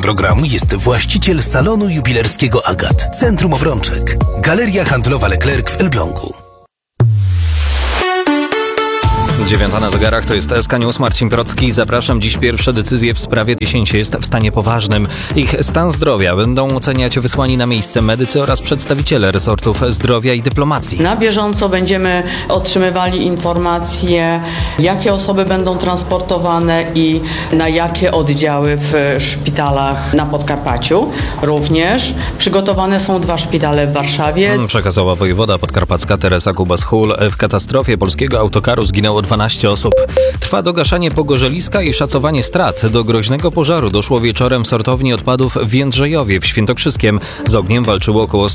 programu jest właściciel salonu jubilerskiego Agat, Centrum Obrączek, Galeria Handlowa Leclerc w Elblągu. 9 na zegarach, to jest SK News, Marcin Procki. Zapraszam. Dziś pierwsze decyzje w sprawie 10 jest w stanie poważnym. Ich stan zdrowia będą oceniać wysłani na miejsce medycy oraz przedstawiciele resortów zdrowia i dyplomacji. Na bieżąco będziemy otrzymywali informacje, jakie osoby będą transportowane i na jakie oddziały w szpitalach na Podkarpaciu. Również przygotowane są 2 szpitale w Warszawie. Przekazała wojewoda podkarpacka Teresa Kubas-Hul. W katastrofie polskiego autokaru zginęło 12 osób. Trwa dogaszanie pogorzeliska i szacowanie strat. Do groźnego pożaru doszło wieczorem w sortowni odpadów w Jędrzejowie w Świętokrzyskiem. Z ogniem walczyło około